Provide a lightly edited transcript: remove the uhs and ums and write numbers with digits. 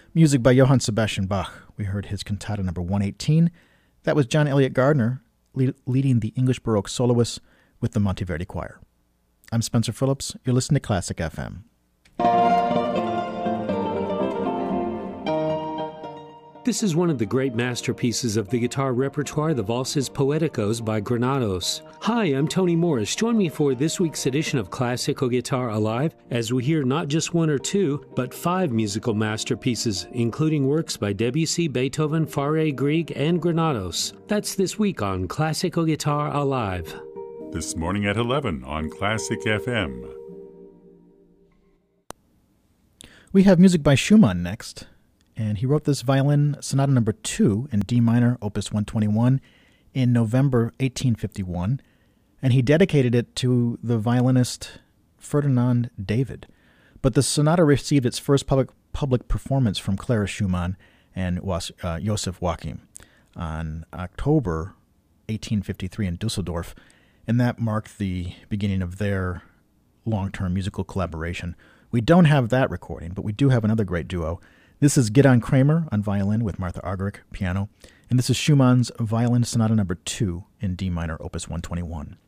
Music by Johann Sebastian Bach. We heard his cantata number 118. That was John Elliott Gardner leading the English Baroque soloists with the Monteverdi Choir. I'm Spencer Phillips. You're listening to Classic FM. This is one of the great masterpieces of the guitar repertoire, the Valses Poeticos by Granados. Hi, I'm Tony Morris. Join me for this week's edition of Classical Guitar Alive as we hear not just one or two, but 5 musical masterpieces, including works by Debussy, Beethoven, Fauré, Grieg, and Granados. That's this week on Classical Guitar Alive. This morning at 11 on Classic FM. We have music by Schumann next. And he wrote this violin sonata number 2 in D minor, opus 121, in November 1851, and he dedicated it to the violinist Ferdinand David. But the sonata received its first public performance from Clara Schumann and Joseph Joachim on October 1853 in Dusseldorf, and that marked the beginning of their long-term musical collaboration. We don't have that recording, but we do have another great duo. This is Gidon Kramer on violin with Martha Argerich piano, and this is Schumann's Violin Sonata number 2 in D minor, opus 121.